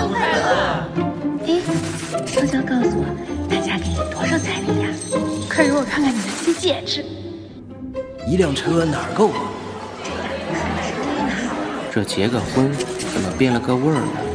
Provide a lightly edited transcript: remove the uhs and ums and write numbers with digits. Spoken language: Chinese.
快乐！ 哎，悄悄告诉我，大家给你多少彩礼呀？快给我看看你的金戒指。 一辆车哪儿够啊？ 这结个婚怎么变了个味儿呢？